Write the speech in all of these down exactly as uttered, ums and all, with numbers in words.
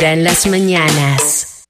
En las mañanas.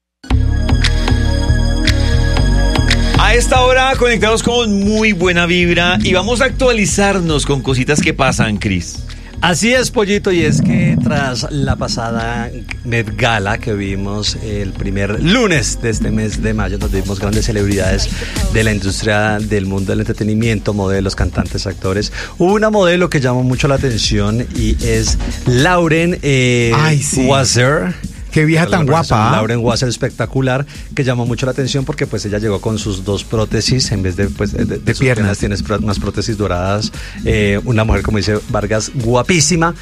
A esta hora conectados con muy buena vibra y vamos a actualizarnos con cositas que pasan, Cris. Así es, Pollito, y es que tras la pasada Met Gala que vimos el primer lunes de este mes de mayo, donde vimos grandes celebridades de la industria del mundo del entretenimiento, modelos, cantantes, actores, hubo una modelo que llamó mucho la atención y es Lauren eh, Ay, sí. Wasser. Qué vieja tan guapa. Lauren Wasser, espectacular, que llamó mucho la atención porque pues ella llegó con sus dos prótesis en vez de pues de, de, de sus piernas. Tienes unas prótesis doradas, eh, una mujer, como dice Vargas, guapísima.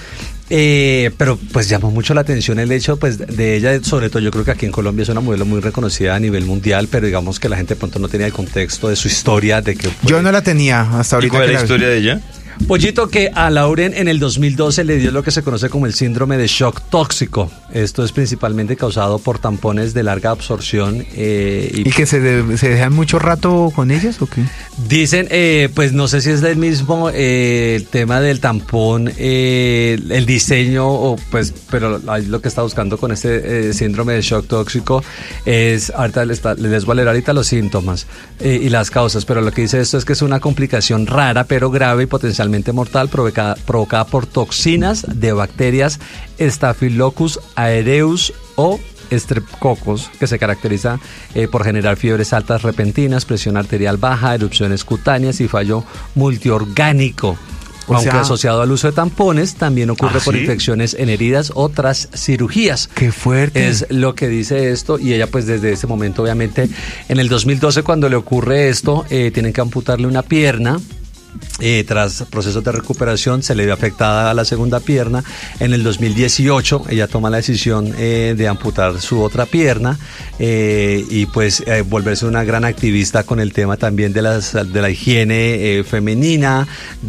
Eh, pero pues llamó mucho la atención el hecho pues de ella, sobre todo yo creo que aquí en Colombia es una modelo muy reconocida a nivel mundial, pero digamos que la gente de pronto no tenía el contexto de su historia, de que fue... Yo no la tenía hasta ahorita. ¿Y cuál es la la... historia de ella? Pollito, que a Lauren en el dos mil doce le dio lo que se conoce como el síndrome de shock tóxico. Esto es principalmente causado por tampones de larga absorción. Eh, y, ¿Y que se, de, se dejan mucho rato con ellos o qué? Dicen, eh, pues no sé si es el mismo eh, el tema del tampón, eh, el diseño, o pues, pero lo que está buscando con este eh, síndrome de shock tóxico es, ahorita les, les voy a leer ahorita los síntomas eh, y las causas, pero lo que dice esto es que es una complicación rara pero grave y potencialmente mortal provocada, provocada por toxinas de bacterias Staphylococcus aureus o Streptococcus, que se caracteriza eh, por generar fiebres altas repentinas, presión arterial baja, erupciones cutáneas y fallo multiorgánico. O Aunque sea, asociado al uso de tampones, también ocurre ¿ah, por sí? infecciones en heridas o tras cirugías. ¡Qué fuerte! Es lo que dice esto, y ella pues desde ese momento, obviamente, en el dos mil doce cuando le ocurre esto, eh, tienen que amputarle una pierna. Eh, tras procesos de recuperación se le vio afectada a la segunda pierna. En el dos mil dieciocho ella toma la decisión eh, de amputar su otra pierna eh, y pues eh, volverse una gran activista con el tema también de, las, de la higiene eh, femenina,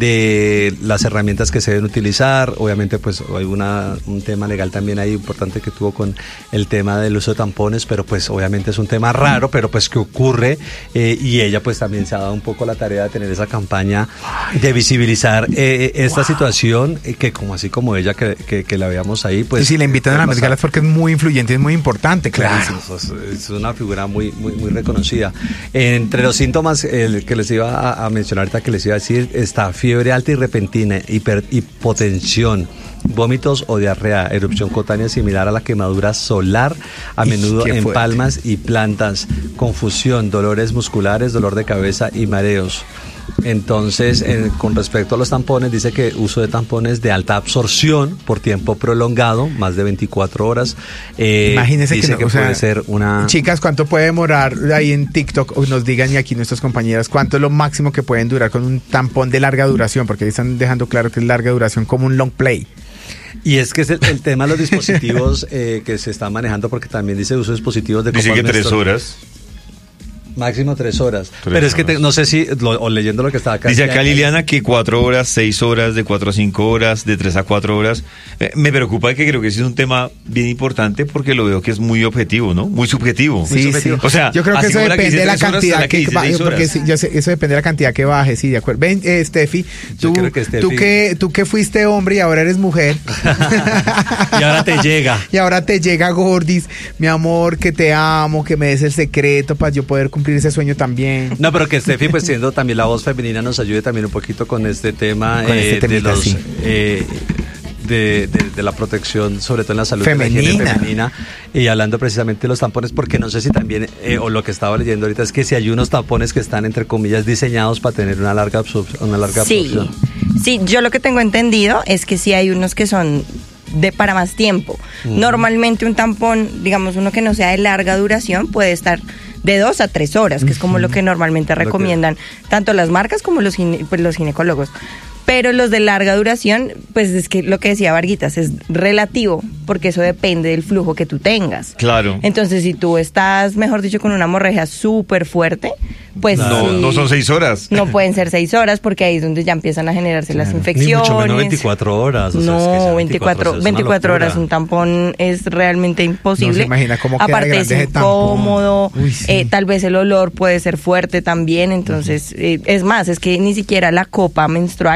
de las herramientas que se deben utilizar. Obviamente pues hay una, un tema legal también ahí importante que tuvo con el tema del uso de tampones, pero pues obviamente es un tema raro, pero pues que ocurre eh, y ella pues también se ha dado un poco la tarea de tener esa campaña de visibilizar eh, esta wow. situación, eh, que como así como ella que, que, que la veamos ahí, pues... Y si la invitan a la Met Gala es porque es muy influyente, es muy importante, claro. Claro, es una figura muy, muy, muy reconocida. Entre los síntomas eh, que les iba a, a mencionar ahorita, que les iba a decir, está fiebre alta y repentina, hiper, hipotensión, vómitos o diarrea, erupción cutánea similar a la quemadura solar, a menudo en fuerte. Palmas y plantas, confusión, dolores musculares, dolor de cabeza y mareos. Entonces, eh, con respecto a los tampones, dice que uso de tampones de alta absorción por tiempo prolongado, más de veinticuatro horas. Eh, Imagínense dice que, no, que o puede sea, ser una... Chicas, ¿cuánto puede demorar ahí en TikTok? O nos digan, y aquí nuestras compañeras, ¿cuánto es lo máximo que pueden durar con un tampón de larga duración? Porque ahí están dejando claro que es larga duración como un long play. Y es que es el, el tema de los dispositivos eh, que se están manejando, porque también dice uso de dispositivos de... Dice que tres horas. Máximo tres horas. Tres Pero es que te, no sé si, lo, o leyendo lo que estaba acá. Dice acá Liliana que cuatro horas, seis horas, de cuatro a cinco horas, de tres a cuatro horas. Eh, me preocupa que creo que ese es un tema bien importante porque lo veo que es muy objetivo, ¿no? Muy subjetivo. Sí, muy subjetivo. sí. O sea, yo creo que eso depende de la cantidad horas, que, que baje, porque sí, yo sé, eso depende de la cantidad que baje, sí, de acuerdo. Ven, eh, Steffi, tú, que Steffi... tú que tú que fuiste hombre y ahora eres mujer. Y ahora te llega. Y ahora te llega, Gordis, mi amor, que te amo, que me des el secreto para yo poder cumplir ese sueño también. No, pero que Steffi, pues siendo también la voz femenina, nos ayude también un poquito con este tema con eh, este de los sí. eh, de, de, de la protección, sobre todo en la salud femenina. De la higiene femenina, y hablando precisamente de los tampones, porque no sé si también, eh, o lo que estaba leyendo ahorita es que si hay unos tampones que están, entre comillas, diseñados para tener una larga absorción, una larga sí, absorción. Sí, yo lo que tengo entendido es que sí hay unos que son de para más tiempo. Uh-huh. Normalmente un tampón, digamos uno que no sea de larga duración, puede estar de dos a tres horas, que uh-huh. es como lo que normalmente recomiendan okay. tanto las marcas como los, gine, pues, los ginecólogos. Pero los de larga duración, pues es que lo que decía Varguitas, es relativo, porque eso depende del flujo que tú tengas. Claro. Entonces, si tú estás, mejor dicho, con una hemorragia súper fuerte, pues no, sí, no son seis horas. No pueden ser seis horas, porque ahí es donde ya empiezan a generarse claro. las infecciones. Ni mucho menos veinticuatro horas. O sea, no, es que sea veinticuatro, veinticuatro horas un tampón es realmente imposible. No se imagina cómo queda aparte es incómodo, Uy, sí. eh, tal vez el olor puede ser fuerte también, entonces, uh-huh. eh, es más, es que ni siquiera la copa menstrual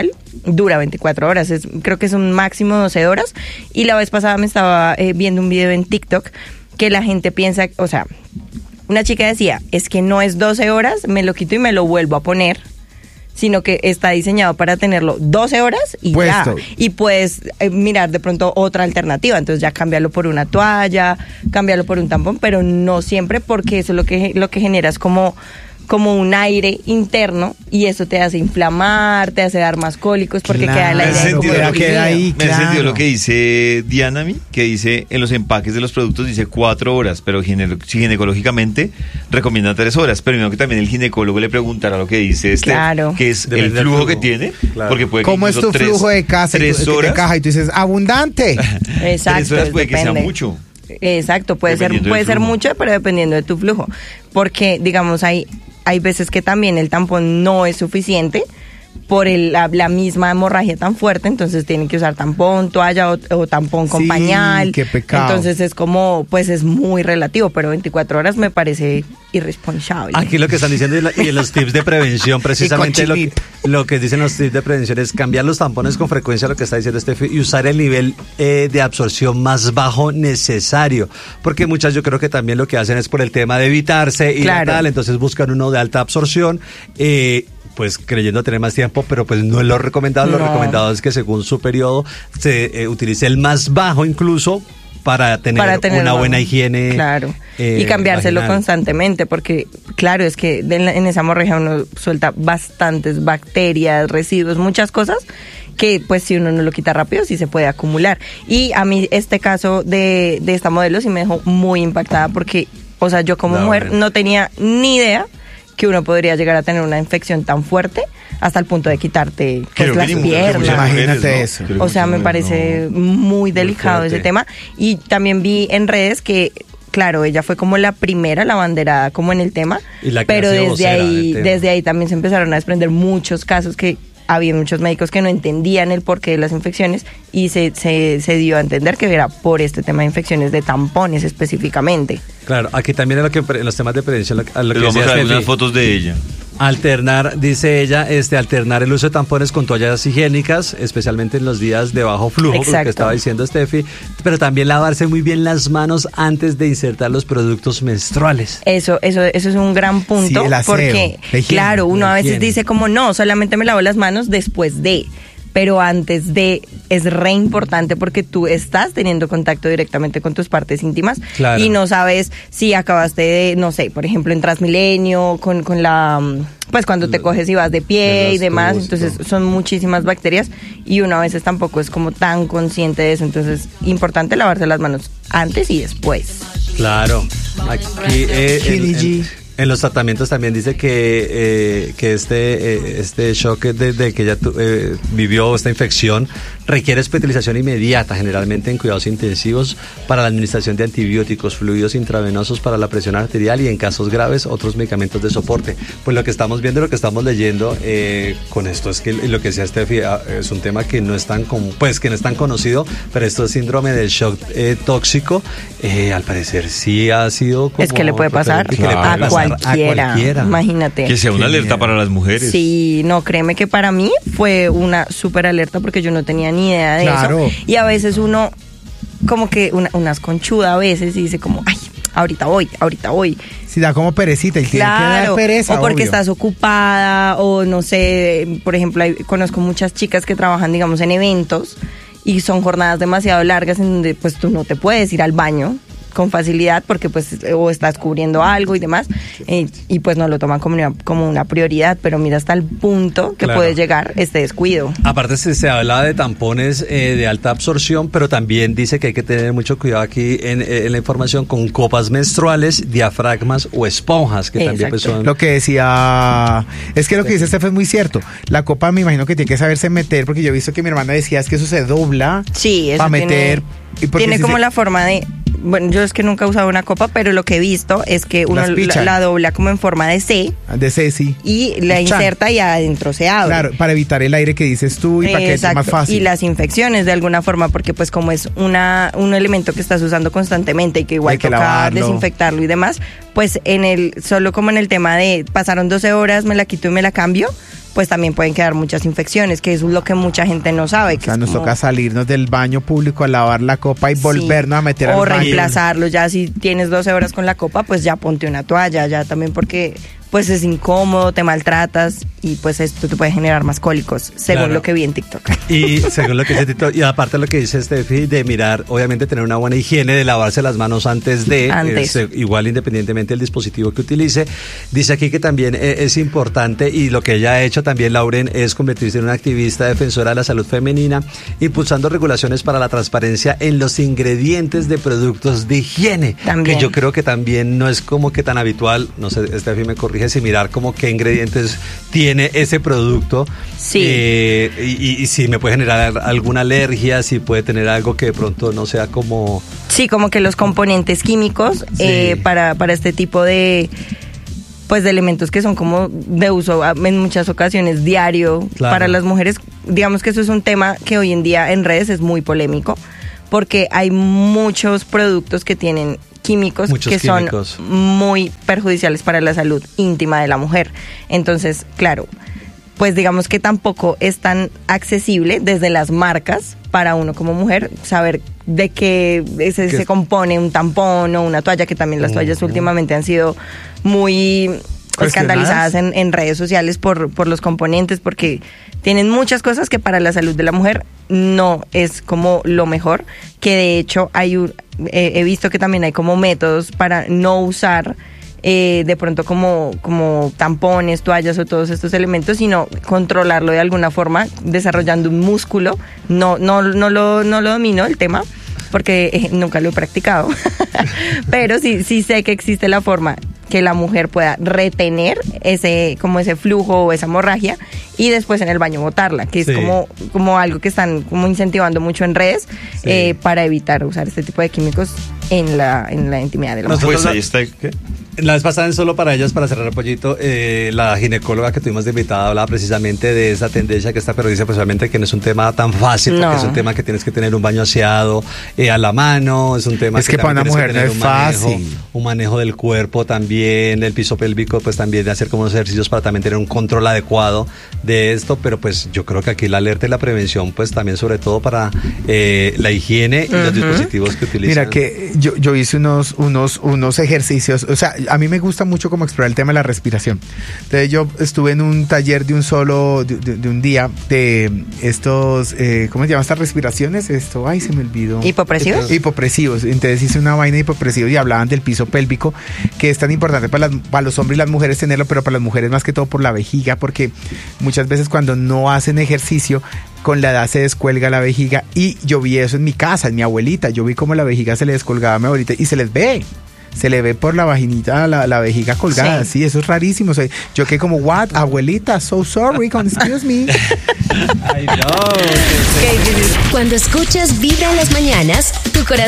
dura veinticuatro horas, es, creo que es un máximo doce horas. Y la vez pasada me estaba eh, viendo un video en TikTok que la gente piensa, o sea, una chica decía, es que no es doce horas, me lo quito y me lo vuelvo a poner, sino que está diseñado para tenerlo doce horas y Puesto. ya. Y puedes eh, mirar de pronto otra alternativa, entonces ya cámbialo por una toalla, cámbialo por un tampón, pero no siempre, porque eso lo que, lo que genera es como... como un aire interno y eso te hace inflamar, te hace dar más cólicos porque Claro, queda el Me aire hace como sentido, lo que, queda ahí, me hace claro. sentido lo que dice Diana, mi, que dice en los empaques de los productos dice cuatro horas, pero gine- ginecológicamente recomiendan tres horas. Pero imagino que también el ginecólogo le preguntará lo que dice este, Claro. que es Depende el del flujo, flujo. que tiene, Claro. porque puede que ¿Cómo es incluso tu tres- flujo de casa? tres y, tú- horas, de caja y tú dices, abundante. Exacto, tres horas puede que sea depende. mucho. Exacto, puede ser Dependiendo puede del ser flujo. mucho, pero dependiendo de tu flujo, porque digamos hay hay veces que también el tampón no es suficiente por el, la, la misma hemorragia tan fuerte, entonces tienen que usar tampón, toalla o, o tampón con Sí, pañal. qué pecado. Entonces es como, pues es muy relativo, pero veinticuatro horas me parece irresponsable. Aquí lo que están diciendo y la- y en los tips de prevención, precisamente lo que, lo que dicen los tips de prevención es cambiar los tampones con frecuencia, lo que está diciendo Steffi, y usar el nivel eh, de absorción más bajo necesario. Porque muchas yo creo que también lo que hacen es por el tema de evitarse y Claro. tal, entonces buscan uno de alta absorción. Eh, pues creyendo tener más tiempo, pero pues no es lo recomendado. Lo No. recomendado es que según su periodo se eh, utilice el más bajo incluso para tener, para tener una buena higiene. Claro. eh, y cambiárselo vaginal. constantemente, porque claro, es que de en, la- en esa hemorragia uno suelta bastantes bacterias, residuos, muchas cosas que pues si uno no lo quita rápido sí se puede acumular. Y a mí este caso de, de esta modelo sí me dejó muy impactada porque, o sea, yo como La mujer buena. no tenía ni idea que uno podría llegar a tener una infección tan fuerte hasta el punto de quitarte pues, Creo que las ni mujer, piernas. muchas Imagínate mujeres, ¿no? eso. Creo que O sea, me muchas parece mujeres, muy delicado fuerte. ese tema. Y también vi en redes que, claro, ella fue como la primera, la banderada como en el tema. Y la que pero ha sido desde vocera ahí, del tema. desde ahí también se empezaron a desprender muchos casos que había muchos médicos que no entendían el porqué de las infecciones y se, se, se dio a entender que era por este tema de infecciones de tampones específicamente. Claro, aquí también en, lo que, en los temas de prevención, lo, a lo Les que vamos a decía ver Steffi, unas fotos de ella. alternar, dice ella, este, alternar el uso de tampones con toallas higiénicas, especialmente en los días de bajo flujo, lo que Exacto. estaba diciendo Steffi, pero también lavarse muy bien las manos antes de insertar los productos menstruales. Eso, eso, eso es un gran punto, Sí, el aseo, porque la higiene, claro, uno la a veces higiene. dice como no, solamente me lavo las manos después de, pero antes de es re importante porque tú estás teniendo contacto directamente con tus partes íntimas Claro. y no sabes si acabaste de, no sé, por ejemplo en Transmilenio, con, con la, pues cuando te coges y vas de pie los y demás, tubos y entonces todo. son muchísimas bacterias y uno a veces tampoco es como tan consciente de eso, entonces importante lavarse las manos antes y después. Claro. Aquí eh, Kenny en, G. en- en los tratamientos también dice que, eh, que este, eh, este shock de, de que ella tu- eh, vivió esta infección requiere hospitalización inmediata, generalmente en cuidados intensivos para la administración de antibióticos, fluidos intravenosos para la presión arterial y en casos graves otros medicamentos de soporte. Pues lo que estamos viendo, lo que estamos leyendo eh, con esto es que lo que decía Steffi ah, es un tema que no es tan com- pues que no es tan conocido, pero esto es síndrome del shock eh, tóxico, eh, al parecer sí ha sido como Es que le puede pasar que le puede a, pasar cualquiera, a cualquiera. imagínate. Que sea una Genial. alerta para las mujeres. Sí, no, créeme que para mí fue una súper alerta porque yo no tenía ni idea de Claro. eso. Y a veces uno, como que una, unas conchuda a veces y dice como, ay, ahorita voy, ahorita voy. Si da como perecita, y tiene que dar Claro, pereza, o porque obvio. estás ocupada, o no sé, por ejemplo, hay- conozco muchas chicas que trabajan, digamos, en eventos y son jornadas demasiado largas en donde pues tú no te puedes ir al baño con facilidad porque pues o estás cubriendo algo y demás eh, y pues no lo toman como una, como una prioridad, pero mira hasta el punto que Claro. puede llegar este descuido. Aparte se, se habla de tampones eh, de alta absorción, pero también dice que hay que tener mucho cuidado aquí en, en la información con copas menstruales, diafragmas o esponjas, que también pues, Exacto. son... Lo que decía, es que lo que dice Steph es muy cierto. La copa me imagino que tiene que saberse meter, porque yo he visto que mi hermana decía es que eso se dobla Sí, eso para tiene, meter. y porque tiene si como se- la forma de, bueno, yo es que nunca he usado una copa, pero lo que he visto es que uno Las la, pichan. la dobla como en forma de C de Ceci. y la Chan. inserta y adentro se abre. Claro, para evitar el aire que dices tú y para que sea más Exacto. fácil. Y las infecciones de alguna forma, porque pues como es una un elemento que estás usando constantemente y que igual Hay que toca lavarlo. desinfectarlo y demás, pues en el solo como en el tema de pasaron doce horas, me la quito y me la cambio, pues también pueden quedar muchas infecciones, que es lo que mucha gente no sabe. O Que sea, es nos como- toca salirnos del baño público a lavar la copa y volvernos Sí. a meter o al baño. reemplazarlo. Ya si tienes doce horas con la copa, pues ya ponte una toalla, ya también porque pues es incómodo, te maltratas y pues esto te puede generar más cólicos, según Claro. lo que vi en TikTok. Y según lo que dice Tito, y aparte lo que dice Steffi, de mirar, obviamente tener una buena higiene, de lavarse las manos antes de, Antes. eh, igual independientemente del dispositivo que utilice. Dice aquí que también eh, es importante, y lo que ella ha hecho también, Lauren, es convertirse en una activista defensora de la salud femenina, impulsando regulaciones para la transparencia en los ingredientes de productos de higiene. También. Que yo creo que también no es como que tan habitual, no sé, Steffi me corrige, si mirar como qué ingredientes tiene ese producto. Sí. Eh, y, y si me puede generar alguna alergia, si puede tener algo que de pronto no sea como... Sí, como que los componentes químicos Sí. eh, para, para este tipo de pues de elementos que son como de uso a- en muchas ocasiones diario Claro. para las mujeres. Digamos que eso es un tema que hoy en día en redes es muy polémico, porque hay muchos productos que tienen químicos Muchos que químicos. son muy perjudiciales para la salud íntima de la mujer. Entonces, claro, pues digamos que tampoco es tan accesible desde las marcas para uno como mujer saber de qué se, Que- se compone un tampón o una toalla, que también las toallas últimamente han sido muy escandalizadas en, en redes sociales por, por los componentes, porque tienen muchas cosas que para la salud de la mujer no es como lo mejor, que de hecho hay un- eh, he visto que también hay como métodos para no usar eh, de pronto como, como tampones, toallas o todos estos elementos, sino controlarlo de alguna forma, desarrollando un músculo. No, no, no, lo, no lo domino el tema, porque eh, nunca lo he practicado, pero sí, sí sé que existe la forma que la mujer pueda retener ese, como ese flujo o esa hemorragia y después en el baño botarla, que es Sí. como, como algo que están como incentivando mucho en redes Sí. eh, para evitar usar este tipo de químicos en la, en la intimidad de la mujer. Nosotros Pues la- ahí está. ¿qué? La vez pasada en Solo para Ellas, para cerrar el pollito, eh, la ginecóloga que tuvimos de invitada hablaba precisamente de esa tendencia que está, pero dice pues obviamente que no es un tema tan fácil, porque No. es un tema que tienes que tener un baño aseado eh, a la mano, es un tema Es que para también una tienes mujer que no tener es un manejo, fácil. un manejo del cuerpo también, del piso pélvico, pues también de hacer como unos ejercicios para también tener un control adecuado de esto, pero pues yo creo que aquí la alerta y la prevención, pues también sobre todo para eh, la higiene y los dispositivos que utilizan. Mira que yo, yo hice unos, unos, unos ejercicios, o sea, a mí me gusta mucho como explorar el tema de la respiración. Entonces yo estuve en un taller de un solo, de, de- de un día, de estos, eh, ¿cómo se llaman estas respiraciones? Esto, ay, se me olvidó. ¿Hipopresivos? Hipopresivos. Entonces hice una vaina de hipopresivos y hablaban del piso pélvico, que es tan importante para, las- para los hombres y las mujeres tenerlo, pero para las mujeres más que todo por la vejiga, porque muchas veces cuando no hacen ejercicio, con la edad se descuelga la vejiga, y yo vi eso en mi casa, en mi abuelita, yo vi cómo la vejiga se le descolgaba a mi abuelita y se les ve. Se le ve por la vaginita la, la vejiga colgada, sí. Sí. Eso es rarísimo. O sea, yo quedé como, what, abuelita, so sorry, con excuse me. Ay, no. Qué difícil. Cuando escuchas Vibra en las mañanas, tu corazón